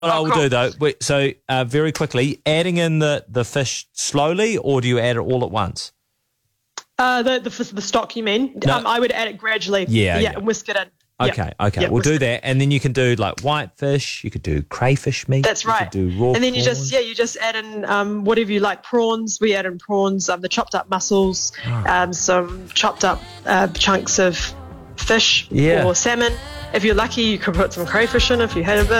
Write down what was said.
I will do though. So very quickly, adding in the fish slowly, or do you add it all at once? The stock, you mean? No. I would add it gradually. Yeah. And whisk it in. Okay. We'll do that, and then you can do like whitefish. You could do crayfish meat. That's right. You could do raw. And then prawns. you just add in whatever you like. Prawns. We add in prawns. The chopped up mussels. Some chopped up chunks of fish or salmon. If you're lucky, you could put some crayfish in if you had a bit.